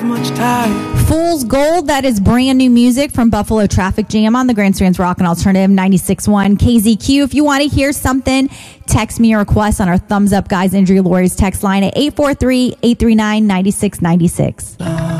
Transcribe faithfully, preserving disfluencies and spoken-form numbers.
have much time. Fool's Gold, that is brand new music from Buffalo Traffic Jam on the Grand Strands Rock and Alternative ninety-six point one K Z Q. If you want to hear something, text me a request on our Thumbs Up Guys Injury Lawyers text line at eight four three, eight three nine, nine six nine six.